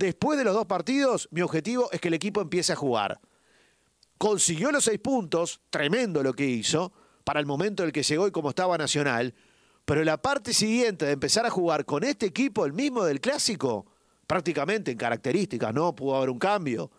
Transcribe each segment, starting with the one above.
después de los 2 partidos, mi objetivo es que el equipo empiece a jugar. Consiguió los 6 puntos, tremendo lo que hizo, para el momento en el que llegó y como estaba Nacional, pero la parte siguiente de empezar a jugar con este equipo, el mismo del Clásico, prácticamente en características, no pudo haber un cambio.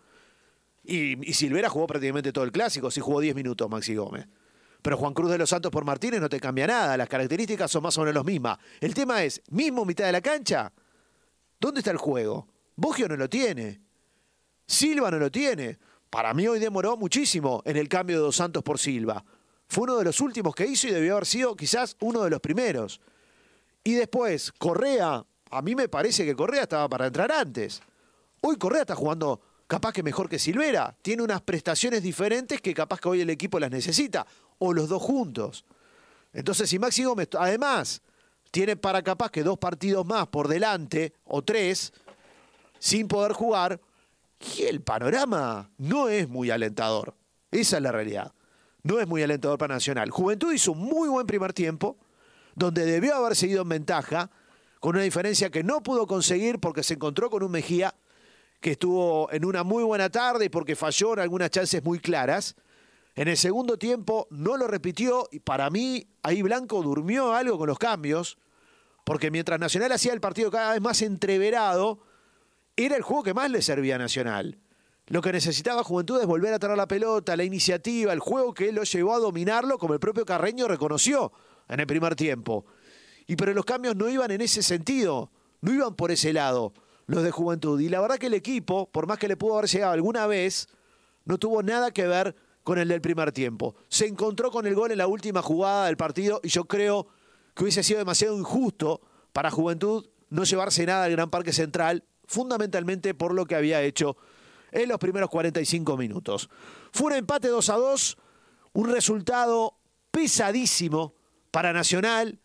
Y Silvera jugó prácticamente todo el Clásico, sí jugó 10 minutos Maxi Gómez. Pero Juan Cruz de los Santos por Martínez no te cambia nada, las características son más o menos las mismas. El tema es, mismo mitad de la cancha, ¿dónde está el juego? Boggio no lo tiene, Silva no lo tiene. Para mí hoy demoró muchísimo en el cambio de Dos Santos por Silva. Fue uno de los últimos que hizo y debió haber sido quizás uno de los primeros. Y después, Correa, a mí me parece que Correa estaba para entrar antes. Hoy Correa está jugando capaz que mejor que Silvera. Tiene unas prestaciones diferentes que capaz que hoy el equipo las necesita. O los dos juntos. Entonces, si Maxi Gómez, además, tiene para capaz que 2 partidos más por delante, o 3, sin poder jugar, y el panorama no es muy alentador. Esa es la realidad. No es muy alentador para Nacional. Juventud hizo un muy buen primer tiempo, donde debió haber seguido en ventaja, con una diferencia que no pudo conseguir porque se encontró con un Mejía que estuvo en una muy buena tarde y porque falló en algunas chances muy claras. En el segundo tiempo no lo repitió y para mí ahí Blanco durmió algo con los cambios, porque mientras Nacional hacía el partido cada vez más entreverado, era el juego que más le servía a Nacional. Lo que necesitaba Juventud es volver a tener la pelota, la iniciativa, el juego que lo llevó a dominarlo, como el propio Carreño reconoció en el primer tiempo. Pero los cambios no iban en ese sentido, no iban por ese lado, los de Juventud. Y la verdad que el equipo, por más que le pudo haber llegado alguna vez, no tuvo nada que ver con el del primer tiempo. Se encontró con el gol en la última jugada del partido y yo creo que hubiese sido demasiado injusto para Juventud no llevarse nada al Gran Parque Central, fundamentalmente por lo que había hecho en los primeros 45 minutos. Fue un empate 2-2, un resultado pesadísimo para Nacional,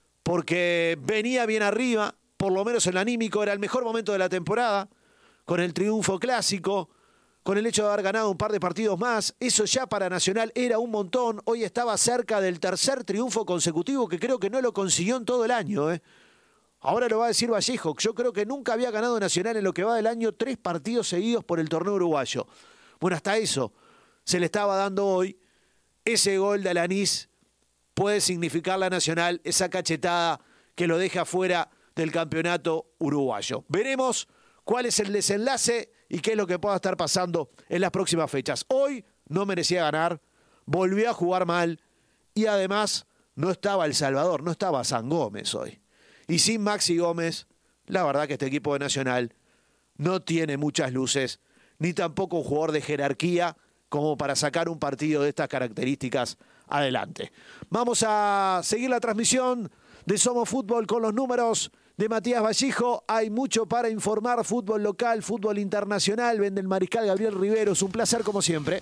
porque venía bien arriba, por lo menos en el anímico, era el mejor momento de la temporada, con el triunfo clásico, con el hecho de haber ganado un par de partidos más. Eso ya para Nacional era un montón. Hoy estaba cerca del tercer triunfo consecutivo, que creo que no lo consiguió en todo el año. Ahora lo va a decir Vallejo. Yo creo que nunca había ganado Nacional en lo que va del año 3 partidos seguidos por el torneo uruguayo. Bueno, hasta eso se le estaba dando hoy. Ese gol de Alanís puede significar la Nacional, esa cachetada que lo deja fuera del campeonato uruguayo. Veremos cuál es el desenlace y qué es lo que pueda estar pasando en las próximas fechas. Hoy no merecía ganar, volvió a jugar mal y además no estaba El Salvador, no estaba San Gómez hoy. Y sin Maxi Gómez, la verdad que este equipo de Nacional no tiene muchas luces, ni tampoco un jugador de jerarquía como para sacar un partido de estas características adelante. Vamos a seguir la transmisión de Somos Fútbol con los números de Matías Vallejo. Hay mucho para informar, fútbol local, fútbol internacional. Vende el Mariscal Gabriel Riveros, un placer como siempre.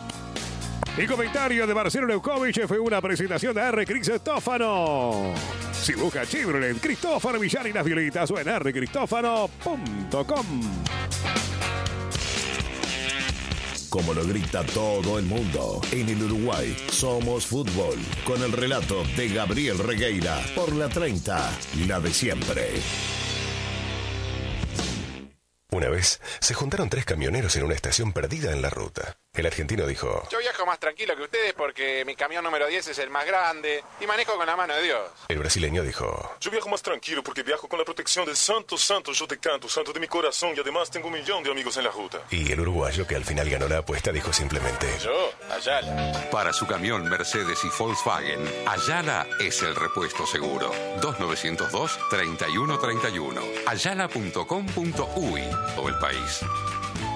Y comentario de Marcelo Leukovic fue una presentación de R. Cristófano. Si busca Chevrolet, Cristófano Villar y las Violetas o en rcristófano.com. Como lo grita todo el mundo, en el Uruguay somos fútbol, con el relato de Gabriel Regueira por la 30, la de siempre. Una vez se juntaron 3 camioneros en una estación perdida en la ruta. El argentino dijo: yo viajo más tranquilo que ustedes porque mi camión número 10 es el más grande y manejo con la mano de Dios. El brasileño dijo: yo viajo más tranquilo porque viajo con la protección del santo, yo te canto, santo de mi corazón, y además tengo 1 millón de amigos en la ruta. Y el uruguayo, que al final ganó la apuesta, dijo simplemente: yo, Ayala. Para su camión Mercedes y Volkswagen, Ayala es el repuesto seguro. 2902-3131. Ayala.com.uy. Todo el país.